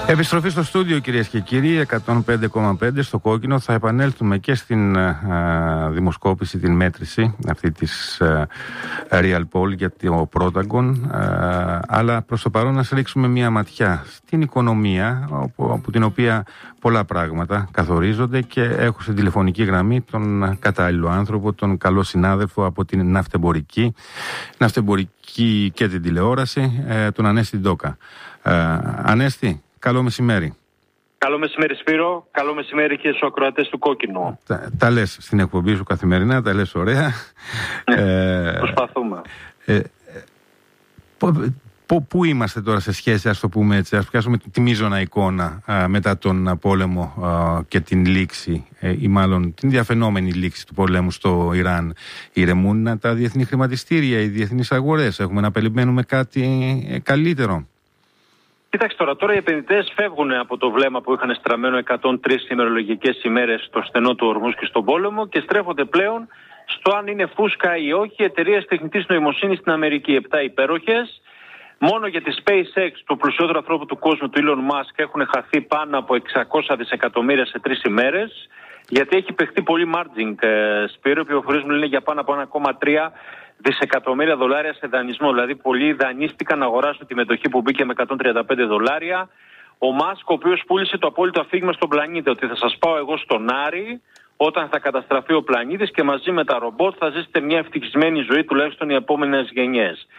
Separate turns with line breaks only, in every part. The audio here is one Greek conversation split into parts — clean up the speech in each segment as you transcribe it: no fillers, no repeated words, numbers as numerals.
Επιστροφή στο στούντιο, κυρίες και κύριοι, 105,5 στο κόκκινο. Θα επανέλθουμε και στην δημοσκόπηση, την μέτρηση αυτή της Real Poll για το Protagon, αλλά προς το παρόν να ρίξουμε μια ματιά στην οικονομία, από την οποία πολλά πράγματα καθορίζονται, και έχω στην τηλεφωνική γραμμή τον κατάλληλο άνθρωπο, τον καλό συνάδελφο από την ναυτεμπορική και την τηλεόραση, τον Ανέστη Ντόκα. Ανέστη, καλό μεσημέρι.
Καλό μεσημέρι, Σπύρο. Καλό μεσημέρι και στους ακροατές του Κόκκινου.
Τα λες στην εκπομπή σου καθημερινά, τα λες ωραία.
Προσπαθούμε.
Πού είμαστε τώρα σε σχέση, ας το πούμε έτσι, ας πιάσουμε τη μείζωνα εικόνα μετά τον πόλεμο και την λήξη, ή μάλλον την διαφαινόμενη λήξη του πολέμου στο Ιράν? Ηρεμούν τα διεθνή χρηματιστήρια, οι διεθνείς αγορές? Έχουμε να περιμένουμε κάτι καλύτερο?
Κοίταξε τώρα οι επενδυτές φεύγουν από το βλέμμα που είχαν στραμμένο 103 ημερολογικές ημέρες στο στενό του Ορμούζ και στον πόλεμο και στρέφονται πλέον στο αν είναι φούσκα ή όχι εταιρείες τεχνητής νοημοσύνης στην Αμερική. 7 υπέροχες. Μόνο για τη SpaceX, του πλουσιότερου ανθρώπου του κόσμου, του Elon Musk, έχουν χαθεί πάνω από 600 δισεκατομμύρια σε 3 ημέρες. Γιατί έχει παιχτεί πολύ margin, Σπύρο. Οι πληροφορίες μου λένε για πάνω από 1,3 δισεκατομμύρια δολάρια σε δανεισμό. Δηλαδή, πολλοί δανείστηκαν να αγοράσουν τη μετοχή που μπήκε με $135. Ο Μάσκ, ο οποίος πούλησε το απόλυτο αφήγημα στον πλανήτη, ότι θα σας πάω εγώ στον Άρη όταν θα καταστραφεί ο πλανήτης και μαζί με τα ρομπότ θα ζήσετε μια ευτυχισμένη ζωή, τουλάχιστον οι επόμενες γενιές.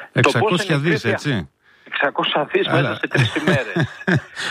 600 δις, έτσι.
600 δις μέσα σε 3 ημέρες.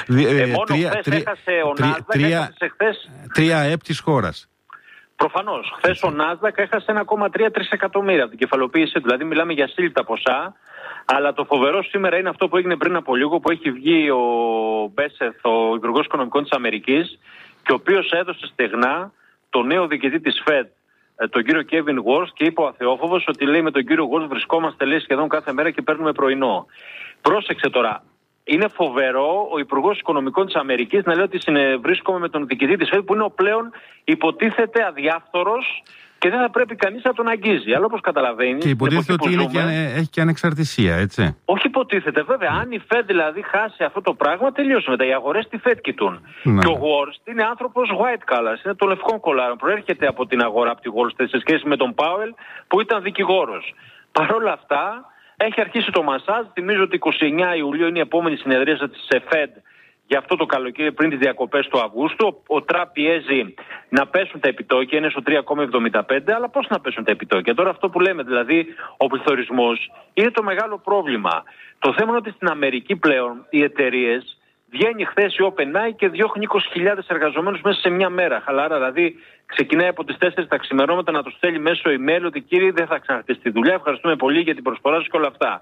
Μόνο χθες έχασε ο Νάσδακ.
3 ΑΕΠ της χώρας.
Προφανώς. Χθες ο Νάσδακ έχασε 1,3 τρισεκατομμύρια από την κεφαλοποίηση του. Δηλαδή μιλάμε για σύλληπτα ποσά. Αλλά το φοβερό σήμερα είναι αυτό που έγινε πριν από λίγο, που έχει βγει ο Μπέσεθ, ο Υπουργός Οικονομικών της Αμερικής, και ο οποίος έδωσε στεγνά το νέο διοικητή της Fed, τον κύριο Κέβιν Γουόρστ, και είπε ο αθεόφοβος ότι, λέει, με τον κύριο Γουόρστ βρισκόμαστε, λέει, σχεδόν κάθε μέρα και παίρνουμε πρωινό. Πρόσεξε τώρα. Είναι φοβερό ο Υπουργός Οικονομικών της Αμερικής να λέει ότι βρίσκομαι με τον διοικητή της Fed, που είναι ο πλέον υποτίθεται αδιάφθορος και δεν θα πρέπει κανείς να τον αγγίζει. Αλλά όπως καταλαβαίνεις. Και
υποτίθεται ότι έχει και ανεξαρτησία, έτσι.
Όχι υποτίθεται, βέβαια. Αν η Fed δηλαδή χάσει αυτό το πράγμα, τελείωσε μετά. Οι αγορές τη Fed κοιτούν. Ναι. Και ο Wall είναι άνθρωπος white collars, είναι των λευκών κολάρων. Προέρχεται από την αγορά, από τη Wall Street, σε σχέση με τον Powell που ήταν δικηγόρος. Παρ' όλα αυτά, έχει αρχίσει το μασάζ. Θυμίζω ότι 29 Ιουλίου είναι η επόμενη συνεδρίαση της Fed για αυτό το καλοκαίρι, πριν τις διακοπές του Αυγούστου. Ο Τραμπ πιέζει να πέσουν τα επιτόκια, είναι στο 3,75, αλλά πώς να πέσουν τα επιτόκια? Τώρα αυτό που λέμε, δηλαδή ο πληθωρισμός, είναι το μεγάλο πρόβλημα. Το θέμα είναι ότι στην Αμερική πλέον οι εταιρείες, βγαίνει χθες η OpenAI και διώχνει 20.000 εργαζομένους μέσα σε μια μέρα. Χαλάρα, δηλαδή ξεκινάει από τις 4 τα ξημερώματα να τους στέλνει μέσω email ότι, κύριοι, δεν θα ξαναρχίσετε στη δουλειά, ευχαριστούμε πολύ για την προσφορά σας και όλα αυτά.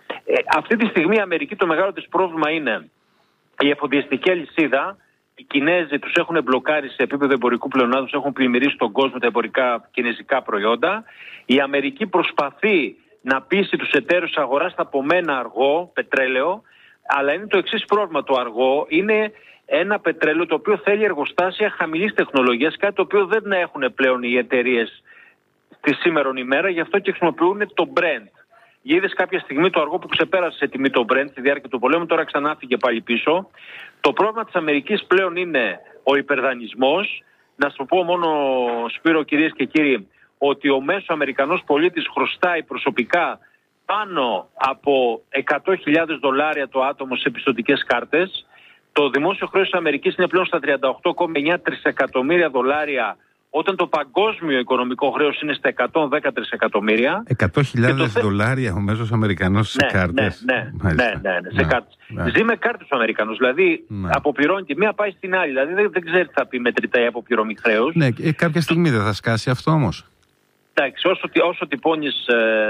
Αυτή τη στιγμή η Αμερική, το μεγάλο της πρόβλημα είναι η εφοδιαστική αλυσίδα. Οι Κινέζοι τους έχουν μπλοκάρει σε επίπεδο εμπορικού πλεονάσματος, έχουν πλημμυρίσει τον κόσμο τα εμπορικά κινέζικα προϊόντα. Η Αμερική προσπαθεί να πείσει τους εταίρους αγοράς από μένα αργό πετρέλαιο, αλλά είναι το εξής πρόβλημα. Το αργό είναι ένα πετρέλαιο το οποίο θέλει εργοστάσια χαμηλής τεχνολογίας, κάτι το οποίο δεν έχουν πλέον οι εταιρείες στη σήμερον ημέρα, γι' αυτό και χρησιμοποιούν το Brent. Είδες κάποια στιγμή το αργό που ξεπέρασε σε τιμή το Brent στη διάρκεια του πολέμου, τώρα ξανά φύγε πάλι πίσω. Το πρόβλημα της Αμερικής πλέον είναι ο υπερδανισμός. Να σου πω μόνο, Σπύρο, κυρίες και κύριοι, ότι ο μέσος Αμερικανός πολίτης χρωστάει προσωπικά πάνω από $100.000 το άτομο σε πιστωτικές κάρτες. Το δημόσιο χρέος της Αμερικής είναι πλέον στα $38,9 τρισεκατομμύρια, όταν το παγκόσμιο οικονομικό χρέος είναι στα 110 τρισεκατομμύρια.
$100.000 ο μέσος Αμερικανός σε κάρτες.
Ναι. Σε κάρτες. Ζει με κάρτες ο Αμερικανός. Δηλαδή αποπληρώνει τη μία, πάει στην άλλη. Δηλαδή δεν ξέρει τι θα πει μετρητά ή αποπληρωμή χρέους.
Ναι, κάποια στιγμή δεν θα σκάσει αυτό όμως.
Εντάξει, όσο τυπώνεις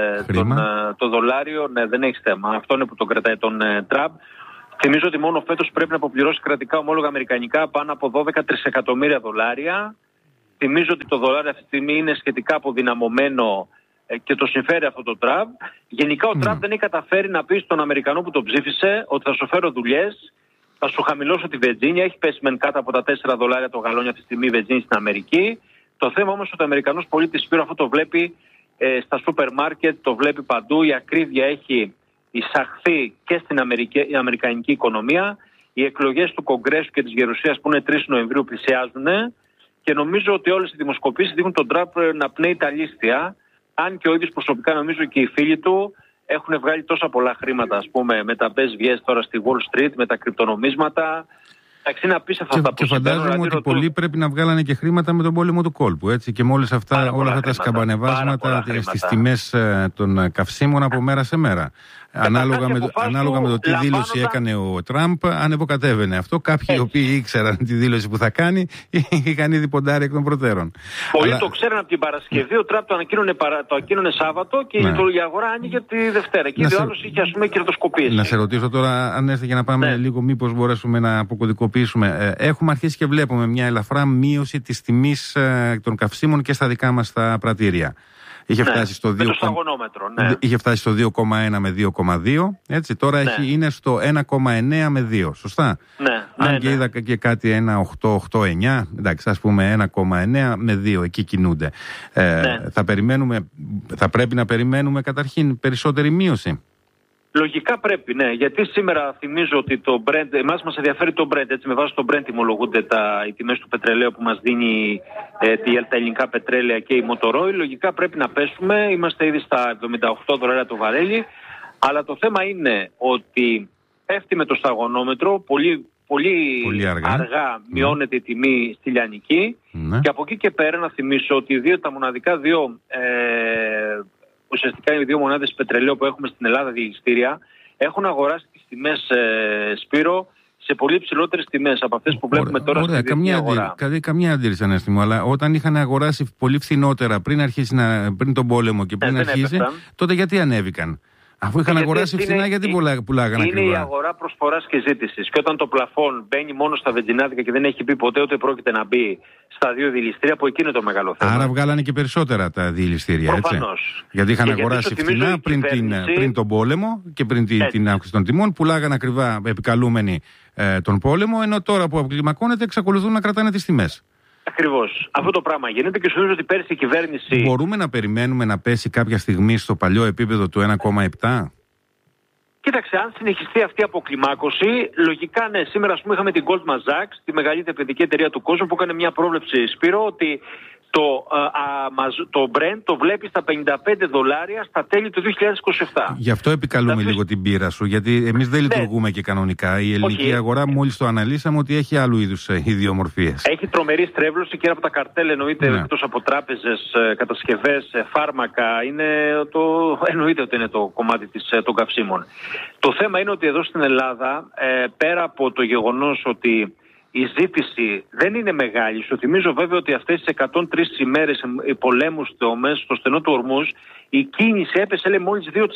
το δολάριο, ναι, δεν έχεις θέμα. Αυτό είναι που τον κρατάει τον Τραμπ. Θυμίζω ότι μόνο φέτος πρέπει να αποπληρώσει κρατικά ομόλογα αμερικανικά πάνω από 12 τρισεκατομμύρια δολάρια. Θυμίζω ότι το δολάριο αυτή τη στιγμή είναι σχετικά αποδυναμωμένο και το συμφέρει αυτό το Τραμπ. Γενικά ο Τραμπ δεν έχει καταφέρει να πει στον Αμερικανό που τον ψήφισε ότι θα σου φέρω δουλειές, θα σου χαμηλώσω τη βενζίνη. Έχει πέσει μεν κάτω από τα $4 το γαλόνι αυτή τη στιγμή η βενζίνη στην Αμερική. Το θέμα όμως ότι ο Αμερικανός πολίτης, Σπύρο, αυτό το βλέπει στα σούπερ μάρκετ, το βλέπει παντού. Η ακρίβεια έχει εισαχθεί και στην αμερικανική οικονομία. οι εκλογές του Κογκρέσου και της Γερουσίας που είναι 3 Νοεμβρίου πλησιάζουν και νομίζω ότι όλες οι δημοσκοπήσεις δείχνουν τον Τραμπ να πνέει τα λίστια, αν και ο ίδιος προσωπικά νομίζω και οι φίλοι του έχουν βγάλει τόσα πολλά χρήματα, ας πούμε, με τα BSVS τώρα στη Wall Street, με τα κρυπτονομίσματα. Είναι απίστευτα αυτά που
και φαντάζομαι ότι πολλοί πρέπει να βγάλανε και χρήματα με τον πόλεμο του κόλπου, έτσι, και με όλα αυτά τα σκαμπανεβάσματα στις τιμές των καυσίμων από μέρα σε μέρα. Ανάλογα με το τι δήλωση έκανε ο Τραμπ, ανεβοκατέβαινε αυτό. Κάποιοι οι οποίοι ήξεραν τη δήλωση που θα κάνει, είχαν ήδη ποντάρει εκ των προτέρων.
Πολλοί το ξέραν από την Παρασκευή, ο Τραμπ το ανακοίνωνε Σάββατο και η αγορά άνοιγε τη Δευτέρα. Και ο άλλος είχε, ας πούμε, κερδοσκοπίες.
Να σε ρωτήσω τώρα, αν έρθει για να πάμε λίγο, μήπως μπορέσουμε να αποκωδικοποιήσουμε. Έχουμε αρχίσει και βλέπουμε μια ελαφρά μείωση της τιμής των καυσίμων και στα δικά μας τα πρατήρια. Είχε φτάσει στο 2,1 με 2,2. Έτσι, τώρα είναι στο 1,9 με 2. Σωστά. Αν και είδα και κάτι 1,8,9. Εντάξει, ας πούμε 1,9 με 2. Εκεί κινούνται. Θα πρέπει να περιμένουμε καταρχήν περισσότερη μείωση.
Λογικά πρέπει, ναι. Γιατί σήμερα θυμίζω ότι το Brent, εμάς μας ενδιαφέρει το Brent. Έτσι, με βάση το Brent τιμολογούνται οι τιμές του πετρελαίου που μας δίνει τα ελληνικά πετρέλαια και η Motorola. Λογικά πρέπει να πέσουμε. Είμαστε ήδη στα $78 το βαρέλι. Αλλά το θέμα είναι ότι πέφτει με το σταγονόμετρο. Πολύ αργά μειώνεται η τιμή στη λιανική. Και από εκεί και πέρα να θυμίσω ότι τα μοναδικά ουσιαστικά οι 2 μονάδες πετρελαίου που έχουμε στην Ελλάδα διελιστήρια έχουν αγοράσει τις τιμές, Σπύρο, σε πολύ υψηλότερες τιμές από αυτές που βλέπουμε τώρα στην διεθνή αγορά.
Καμία αντίρρηση, Ανέστη μου, αλλά όταν είχαν αγοράσει πολύ φθηνότερα πριν τον πόλεμο και πριν αρχίσει, τότε γιατί ανέβηκαν? Αφού είχαν αγοράσει φθηνά, γιατί πουλάγαν ακριβά?
Είναι η αγορά προσφοράς και ζήτησης. Και όταν το πλαφόν μπαίνει μόνο στα βενζινάδικα και δεν έχει πει ποτέ ότι πρόκειται να μπει στα 2 διελιστήρια, που εκεί είναι το μεγάλο θέμα.
Άρα βγάλανε και περισσότερα τα διελιστήρια, έτσι. Γιατί είχαν αγοράσει φθηνά πριν τον πόλεμο και πριν την αύξηση των τιμών, πουλάγαν ακριβά επικαλούμενοι τον πόλεμο, ενώ τώρα που αποκλιμακώνεται εξακολουθούν να κρατάνε τις τιμές.
Ακριβώς. Αυτό το πράγμα γίνεται και σου νομίζω ότι πέρσι η κυβέρνηση...
Μπορούμε να περιμένουμε να πέσει κάποια στιγμή στο παλιό επίπεδο του 1,7?
Κοίταξε, αν συνεχιστεί αυτή η αποκλιμάκωση, λογικά ναι. Σήμερα, ας πούμε, είχαμε την Goldman Sachs, τη μεγαλύτερη παιδική εταιρεία του κόσμου, που έκανε μια πρόβλεψη, Σπύρο, ότι το Brent το βλέπει στα $55 στα τέλη του 2027.
Γι' αυτό επικαλούμε λίγο την πείρα σου, γιατί εμείς δεν λειτουργούμε και κανονικά. Η ελληνική αγορά, μόλις το αναλύσαμε, ότι έχει άλλου είδους ιδιομορφίες.
Έχει τρομερή στρέβλωση και από τα καρτέλ, εννοείται, εκτός από τράπεζες, κατασκευές, φάρμακα. Εννοείται ότι είναι το κομμάτι των καυσίμων. Το θέμα είναι ότι εδώ στην Ελλάδα, πέρα από το γεγονός ότι η ζήτηση δεν είναι μεγάλη. Σου θυμίζω βέβαια ότι αυτές τις 103 ημέρες πολέμου στο στενό του Ορμούζ, η κίνηση έπεσε, λέει, μόλις 2%.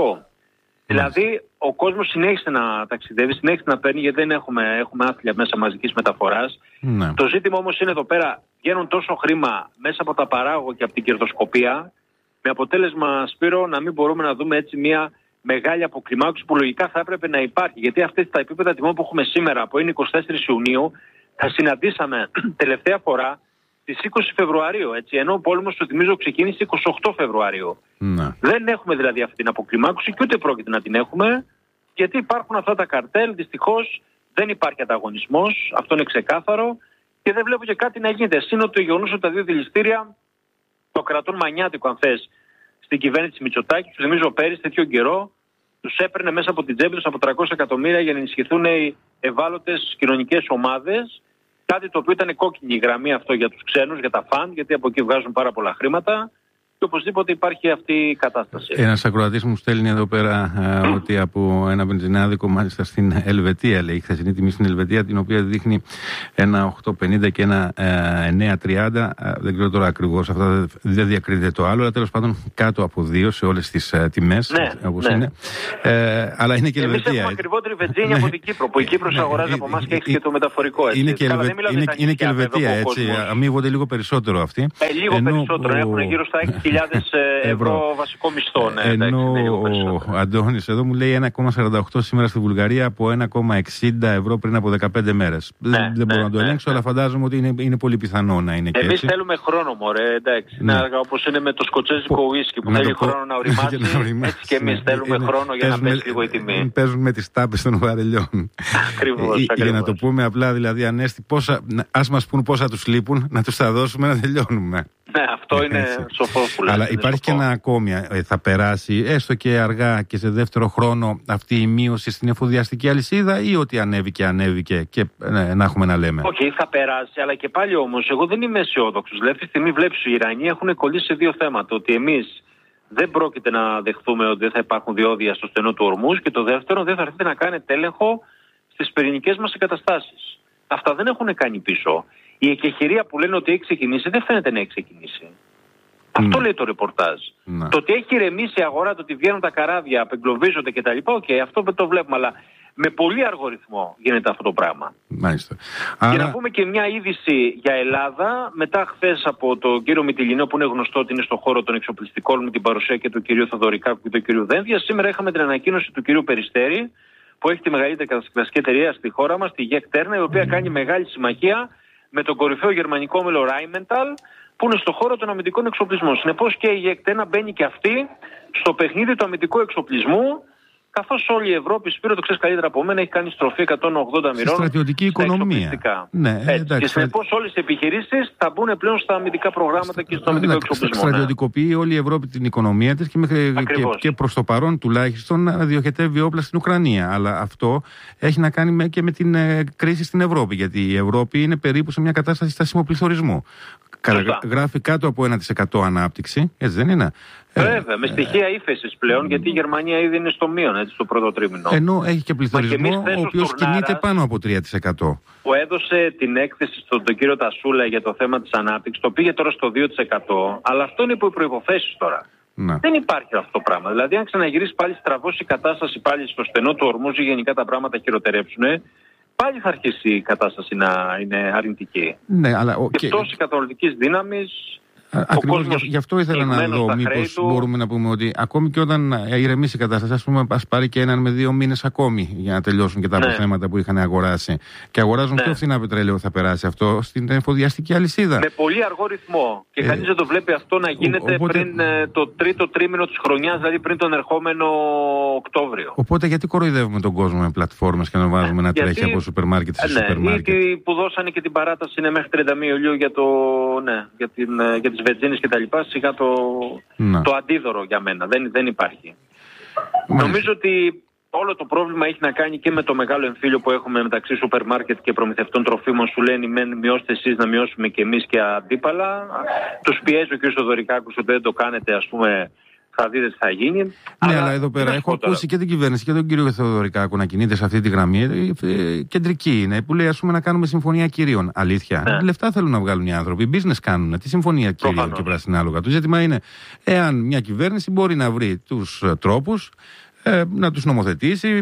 Δηλαδή ο κόσμος συνέχισε να ταξιδεύει, συνέχισε να παίρνει, γιατί δεν έχουμε άθλια μέσα μαζικής μεταφοράς. Το ζήτημα όμως είναι εδώ πέρα, βγαίνουν τόσο χρήμα μέσα από τα παράγωγα και από την κερδοσκοπία, με αποτέλεσμα, Σπύρο, να μην μπορούμε να δούμε έτσι μια μεγάλη αποκλιμάκωση που λογικά θα έπρεπε να υπάρχει. Γιατί αυτές τα επίπεδα τιμών που έχουμε σήμερα, που είναι 24 Ιουνίου, θα συναντήσαμε τελευταία φορά στις 20 Φεβρουαρίου. Έτσι, ενώ ο πόλεμος, το θυμίζω, ξεκίνησε 28 Φεβρουαρίου. Δεν έχουμε δηλαδή αυτή την αποκλιμάκωση και ούτε πρόκειται να την έχουμε, γιατί υπάρχουν αυτά τα καρτέλ. Δυστυχώς δεν υπάρχει ανταγωνισμός, αυτό είναι ξεκάθαρο, και δεν βλέπω και κάτι να γίνεται. Σύνο το γεγονός ότι τα 2 δηληστήρια το κρατούν μανιάτικο, αν θες, στην κυβέρνηση Μητσοτάκη. Του θυμίζω πέρυσι τέτοιο καιρό τους έπαιρνε μέσα από την τσέπη τους από 300 εκατομμύρια για να ενισχυθούν οι ευάλωτες κοινωνικές ομάδες. Κάτι το οποίο ήταν κόκκινη γραμμή αυτό για τους ξένους, για τα φαν, γιατί από εκεί βγάζουν πάρα πολλά χρήματα. Και οπωσδήποτε υπάρχει αυτή η κατάσταση.
Ένας ακροατής μου στέλνει εδώ πέρα ότι από ένα βενζινάδικο, μάλιστα στην Ελβετία, λέει, η χθεσινή τιμή στην Ελβετία, την οποία δείχνει ένα 8,50 και ένα 9,30. Δεν ξέρω τώρα ακριβώς, αυτά δεν διακρίνεται το άλλο, αλλά τέλος πάντων κάτω από 2 σε όλες τις τιμές, όπως είναι. Αλλά είναι και η Ελβετία.
Εμείς έχουμε ακριβότερη βενζίνη από την Κύπρο, που η Κύπρος αγοράζει από εμάς και έχει και το μεταφορικό. Έτσι.
Είναι και η Ελβετία, έτσι. Αμείβονται λίγο περισσότερο αυτοί.
Λίγο περισσότερο, έχουν γύρω στα 6.000 ευρώ βασικό μισθό. Ναι,
ενώ ο Αντώνης εδώ μου λέει 1,48 σήμερα στη Βουλγαρία από 1,60 ευρώ πριν από 15 μέρες. Δεν μπορώ να το ελέγξω, αλλά φαντάζομαι ότι είναι πολύ πιθανό να είναι και έτσι.
Εμείς θέλουμε χρόνο, μωρέ, εντάξει. Όπως είναι με το σκοτσέζικο ουίσκι που θέλει χρόνο να οριμάσει, έτσι και εμείς θέλουμε χρόνο για να πέσει λίγο η τιμή.
Παίζουν με τις τάπες των βαρελιών.
Ακριβώς.
Για να το πούμε απλά, δηλαδή, Ανέστη, ας μας πούν πόσα τους λείπουν, να τους τα δώσουμε να τελειώνουμε.
Ναι, αυτό είναι σοφό που λέτε.
Αλλά υπάρχει και ένα ακόμη. Θα περάσει έστω και αργά και σε δεύτερο χρόνο αυτή η μείωση στην εφοδιαστική αλυσίδα, ή ότι ανέβηκε και να έχουμε να λέμε?
Όχι, θα περάσει, αλλά και πάλι όμως εγώ δεν είμαι αισιόδοξος. Δηλαδή, αυτή τη στιγμή βλέπεις οι Ιρανοί έχουν κολλήσει σε δύο θέματα. Ότι εμείς δεν πρόκειται να δεχθούμε ότι δεν θα υπάρχουν διόδια στο στενό του Ορμούζ, και το δεύτερο, δεν θα έρθετε να κάνετε έλεγχο στις πυρηνικές μας εγκαταστάσεις. Αυτά δεν έχουν κάνει πίσω. Η εκεχηρία που λένε ότι έχει ξεκινήσει δεν φαίνεται να έχει ξεκινήσει. Αυτό λέει το ρεπορτάζ. Το ότι έχει ηρεμήσει η αγορά, το ότι βγαίνουν τα καράβια, απεγκλωβίζονται κτλ. Αυτό το βλέπουμε, αλλά με πολύ αργό ρυθμό γίνεται αυτό το πράγμα.
Μάλιστα.
Και να πούμε και μια είδηση για Ελλάδα. Μετά χθες από τον κύριο Μητυλινό, που είναι γνωστό ότι είναι στον χώρο των εξοπλιστικών, με την παρουσία και του κυρίου Θοδωρικάκου και του κυρίου Δένδια, σήμερα είχαμε την ανακοίνωση του κυρίου Περιστέρη, που έχει τη μεγαλύτερη κατασκευαστική εταιρεία στη χώρα μας, τη GEK TERNA, η οποία κάνει μεγάλη συμμαχία με τον κορυφαίο γερμανικό όμιλο Rheinmetall, που είναι στον χώρο των αμυντικών εξοπλισμών. Συνεπώς και η GEK TERNA μπαίνει και αυτή στο παιχνίδι του αμυντικού εξοπλισμού, καθώς όλη η Ευρώπη, Σπύρο, το ξέρεις καλύτερα από μένα, έχει κάνει στροφή 180 μοιρών.
Στρατιωτική οικονομία.
Ναι, και συνεπώς όλες οι επιχειρήσεις θα μπουν πλέον στα αμυντικά προγράμματα και στο αμυντικό εξοπλισμό.
Στρατιωτικοποιεί όλη η Ευρώπη την οικονομία της και προς το παρόν τουλάχιστον διοχετεύει όπλα στην Ουκρανία. Αλλά αυτό έχει να κάνει και με την κρίση στην Ευρώπη. Γιατί η Ευρώπη είναι περίπου σε μια κατάσταση στασιμοπληθωρισμού. Γράφει κάτω από 1% ανάπτυξη, έτσι δεν είναι?
Βέβαια, με στοιχεία ύφεσης πλέον, γιατί η Γερμανία ήδη είναι στο μείον, έτσι, στο πρώτο τρίμηνο.
Ενώ έχει και πληθωρισμό, ο οποίος κινείται πάνω από 3%.
Που έδωσε την έκθεση στον κύριο Τασούλα για το θέμα της ανάπτυξης, το πήγε τώρα στο 2%, αλλά αυτό είναι υπό προϋποθέσεις τώρα.
Να.
Δεν υπάρχει αυτό το πράγμα. Δηλαδή, αν ξαναγυρίσει πάλι στραβώσει η κατάσταση πάλι στο στενό του Ορμούζ, γενικά τα πράγματα χειροτερέψουν, πάλι θα αρχίσει η κατάσταση να είναι αρνητική.
Ναι, αλλά
και πτώση καταναλωτικής δύναμης.
Ακριβώς γι' αυτό ήθελα να δω μήπως μπορούμε να πούμε ότι ακόμη και όταν ηρεμήσει η κατάσταση, ας πούμε, ας πάρει και 1 με 2 μήνες ακόμη για να τελειώσουν και τα αποθέματα που είχαν αγοράσει, και αγοράζουν πιο φθηνά πετρέλαιο, θα περάσει αυτό στην εφοδιαστική αλυσίδα.
Με πολύ αργό ρυθμό. Και κανείς δεν το βλέπει αυτό να γίνεται πριν το τρίτο τρίμηνο της χρονιάς, δηλαδή πριν τον ερχόμενο Οκτώβριο. Οπότε
γιατί κοροϊδεύουμε τον κόσμο με πλατφόρμες και να βάζουμε να τρέχει από σούπερ μάρκετ σε σούπερ μάρκετ?
Γιατί που δώσανε και την παράταση είναι μέχρι 31 Ιουλίου για τις βενζίνες και τα λοιπά, σιγά το αντίδωρο για μένα. Δεν υπάρχει. Νομίζω ότι όλο το πρόβλημα έχει να κάνει και με το μεγάλο εμφύλιο που έχουμε μεταξύ σούπερ μάρκετ και προμηθευτών τροφίμων. Σου λένε μειώστε εσείς, να μειώσουμε και εμείς, και αντίπαλα. Τους πιέζει ο κ. Θοδωρικάκος ότι δεν το κάνετε, ας πούμε, θα δείτε τι θα γίνει.
Ναι, αλλά εδώ πέρα έχω ακούσει και την κυβέρνηση και τον κύριο Θεοδωρικάκο να κινείται σε αυτή τη γραμμή. Κεντρική είναι, που λέει, ας πούμε, να κάνουμε συμφωνία κυρίων. Αλήθεια. Λεφτά θέλουν να βγάλουν οι άνθρωποι. Business κάνουν. Τι συμφωνία κυρίων και πράσινα άλογα? Το ζήτημα είναι εάν μια κυβέρνηση μπορεί να βρει τους τρόπους να τους νομοθετήσει,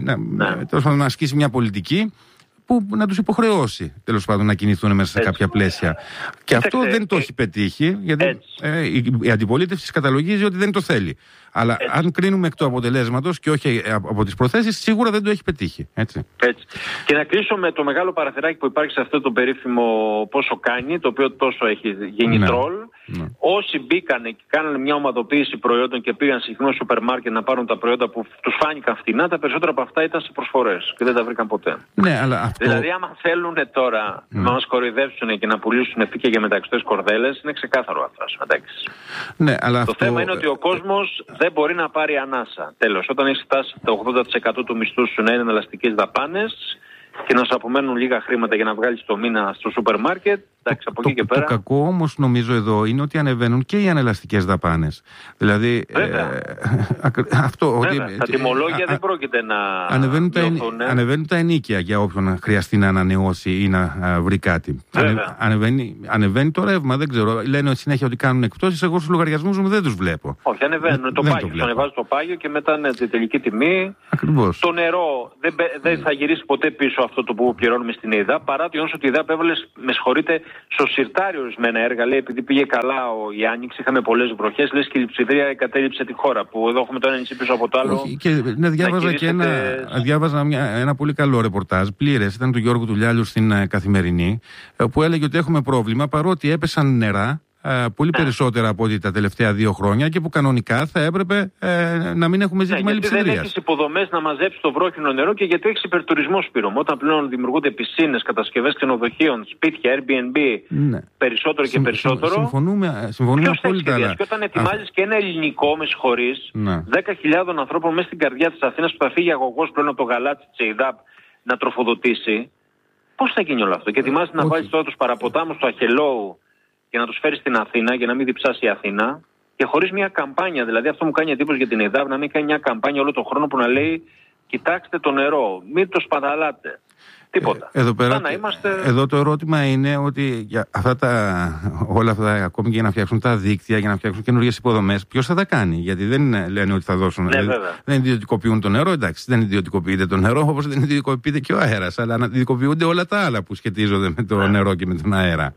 να ασκήσει μια πολιτική που να τους υποχρεώσει, τέλος πάντων, να κινηθούν μέσα σε κάποια πλαίσια. Και αυτό δεν το έχει πετύχει, γιατί η αντιπολίτευση καταλογίζει ότι δεν το θέλει. Αλλά αν κρίνουμε εκ του αποτελέσματος και όχι από τις προθέσεις, σίγουρα δεν το έχει πετύχει. Έτσι.
Και να κλείσω με το μεγάλο παραθυράκι που υπάρχει σε αυτό το περίφημο πόσο κάνει, το οποίο τόσο έχει γίνει τρόλ. Όσοι μπήκανε και κάνανε μια ομαδοποίηση προϊόντων και πήγαν συχνό σούπερ μάρκετ να πάρουν τα προϊόντα που τους φάνηκαν φτηνά, τα περισσότερα από αυτά ήταν σε προσφορές και δεν τα βρήκαν ποτέ.
Ναι, αλλά αυτό...
Δηλαδή, άμα θέλουν τώρα να μας κοροϊδεύσουν και να πουλήσουν και για μεταξωτές κορδέλες, είναι ξεκάθαρο αυτό.
Ναι, αλλά
το θέμα είναι ότι ο κόσμος δεν μπορεί να πάρει ανάσα. Τέλος, όταν έχει φτάσει το 80% του μισθού σου να είναι εναλλαστικές δαπάνες και να σου απομένουν λίγα χρήματα για να βγάλεις το μήνα στο σούπερ μάρκετ, εντάξει, από εκεί και πέρα.
Το κακό όμως, νομίζω, εδώ είναι ότι ανεβαίνουν και οι ανελαστικές δαπάνες. Δηλαδή,
τα τιμολόγια δεν πρόκειται να
ανεβαίνουν τα ενίκια για όποιον χρειαστεί να ανανεώσει ή να βρει κάτι. Ανεβαίνει το ρεύμα, δεν ξέρω. Λένε συνέχεια ότι κάνουν εκπτώσεις. Εγώ στους λογαριασμούς μου δεν τους βλέπω.
Όχι, ανεβαίνουν το πάγιο. Σου ανεβάζει το πάγιο και μετά τη τελική τιμή.
Ακριβώς.
Το νερό δεν θα γυρίσει ποτέ πίσω αυτό το που πληρώνουμε στην ΕΙΔΑ, παρά το γεγονός ότι η ΕΙΔΑ έβαλε, με συγχωρείτε, στο συρτάρι ορισμένα έργα. Λέει, επειδή πήγε καλά η Άνοιξη, είχαμε πολλές βροχές, λες και η λειψιδρία εγκατέλειψε τη χώρα. Που εδώ έχουμε το ένα νησί πίσω από το άλλο.
Όχι, και διάβαζα και ένα πολύ καλό ρεπορτάζ, πλήρες, ήταν του Γιώργου Τουλιάλιου στην Καθημερινή, που έλεγε ότι έχουμε πρόβλημα παρότι έπεσαν νερά. Πολύ περισσότερα από ό,τι τα τελευταία 2 χρόνια και που κανονικά θα έπρεπε να μην έχουμε ζήτημα λειψιδρίας.
Γιατί δεν έχεις υποδομές να μαζέψεις το βρόχινο νερό και γιατί έχεις υπερτουρισμό, Σπύρο. Όταν πλέον δημιουργούνται πισίνες, κατασκευές ξενοδοχείων, σπίτια, Airbnb, περισσότερο και περισσότερο.
Συμφωνούμε απόλυτα.
Και όταν ετοιμάζεις και ένα ελληνικό, με συγχωρείς, 10.000 ανθρώπων μέσα στην καρδιά της Αθήνας που θα φύγει αγωγός πλέον από το γαλάτσι της ΕΙΔΑΠ να τροφοδοτήσει, πώς θα γίνει όλο αυτό? Και ετοιμάζεις να βάλεις τώρα τους παραποτάμους του Αχελώου για να τους φέρει στην Αθήνα, για να μην διψάσει η Αθήνα, και χωρίς μια καμπάνια. Δηλαδή, αυτό μου κάνει εντύπωση για την ΕΔΑΒ, να μην κάνει μια καμπάνια όλο τον χρόνο που να λέει: κοιτάξτε το νερό, μην το σπαταλάτε. Τίποτα.
Εδώ το ερώτημα είναι ότι για όλα αυτά, ακόμη και για να φτιάξουν τα δίκτυα, για να φτιάξουν καινούργιες υποδομές, ποιος θα τα κάνει? Γιατί δεν λένε ότι θα δώσουν. Δεν ιδιωτικοποιούν το νερό, εντάξει, δεν ιδιωτικοποιείται το νερό, όπως δεν ιδιωτικοποιείται και ο αέρας, αλλά ιδιωτικοποιούνται όλα τα άλλα που σχετίζονται με το νερό και με τον αέρα.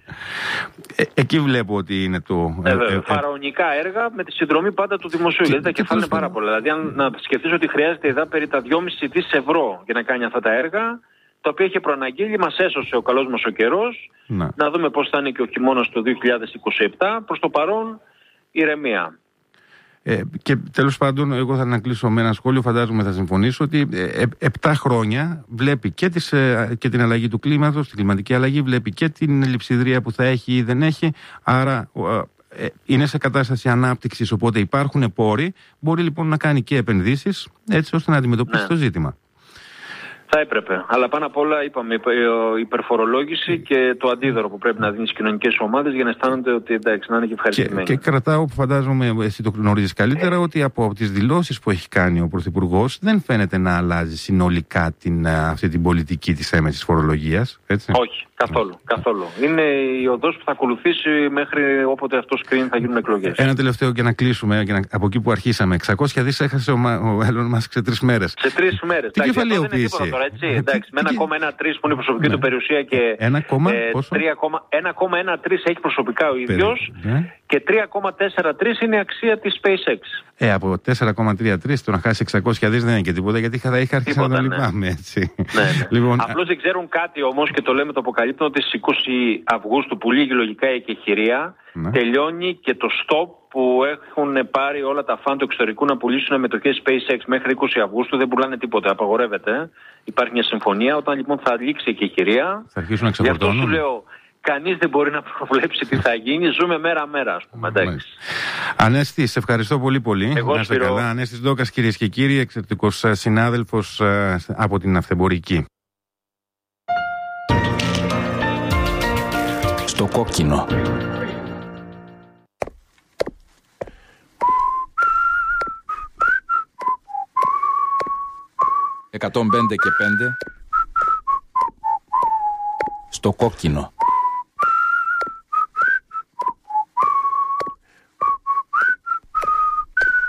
Εκεί βλέπω ότι είναι το.
Φαραωνικά έργα με τη συνδρομή πάντα του δημοσίου. Γιατί τα κεφάλαια είναι πάρα πολλά. Δηλαδή, αν να σκεφτείς ότι χρειάζεται εδώ περί τα 2,5 δις ευρώ για να κάνει αυτά τα έργα, τα οποία είχε προαναγγείλει, μας έσωσε ο καλός μας ο καιρός. Να δούμε πώς θα είναι και ο χειμώνας το 2027. Προς το παρόν, ηρεμία.
Και τέλος πάντων, εγώ θα ανακλείσω με ένα σχόλιο, φαντάζομαι θα συμφωνήσω, ότι 7 χρόνια βλέπει και την αλλαγή του κλίματος, την κλιματική αλλαγή, βλέπει και την λειψιδρία που θα έχει ή δεν έχει, άρα είναι σε κατάσταση ανάπτυξης, οπότε υπάρχουν πόροι, μπορεί λοιπόν να κάνει και επενδύσεις, έτσι ώστε να αντιμετωπίσει το ζήτημα.
Θα έπρεπε. Αλλά πάνω απ' όλα, είπαμε, η υπερφορολόγηση και το αντίδωρο που πρέπει να δίνει στις κοινωνικές ομάδες για να αισθάνονται ότι εντάξει, να είναι και ευχαριστημένοι. Και
κρατάω, που φαντάζομαι εσύ το γνωρίζεις καλύτερα, ότι από τις δηλώσεις που έχει κάνει ο Πρωθυπουργός δεν φαίνεται να αλλάζει συνολικά αυτή την πολιτική της έμεσης φορολογίας. Έτσι?
Όχι, καθόλου. Είναι η οδός που θα ακολουθήσει μέχρι όποτε αυτός κρίνει θα γίνουν εκλογές. Ένα
τελευταίο και να κλείσουμε από εκεί που αρχίσαμε. 600 δις έχασε ο Elon Musk σε 3 μέρες.
Σε 3 μέρες.
Τι κεφαλαιοποίηση?
Εντάξει, με 1,13 που είναι η προσωπική του περιουσία και 1,13 έχει προσωπικά ο ίδιος και 3,43 είναι η αξία της SpaceX.
Από 4,33 το να χάσει 600 δις δεν είναι και τίποτα, γιατί θα είχα αρχίσει να το λυπάμαι, έτσι.
Λοιπόν, απλώς δεν ξέρουν κάτι όμως και το λέμε, το αποκαλύπτουν, ότι στις 20 Αυγούστου που λύγει λογικά η εκεχηρία, τελειώνει και το stop που έχουν πάρει όλα τα φαν του εξωτερικού να πουλήσουν μετοχές SpaceX μέχρι 20 Αυγούστου. Δεν πουλάνε τίποτα, απαγορεύεται. Υπάρχει μια συμφωνία. Όταν λοιπόν θα λήξει η εκεχηρία,
θα αρχίσουν να ξεφορτώνουν.
Γι' αυτό σου λέω, κανείς δεν μπορεί να προβλέψει τι θα γίνει. Ζούμε μέρα-μέρα, ας πούμε.
Ανέστη, σε ευχαριστώ πολύ.
Εγώ,
να είστε καλά. Ανέστης Ντόκας, κυρίες και κύριοι, εξαιρετικός συνάδελφος από την Αυθεμπορική.
Στο κόκκινο. «105 και 5» στο κόκκινο.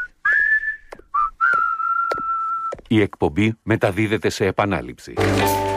Η εκπομπή μεταδίδεται σε επανάληψη.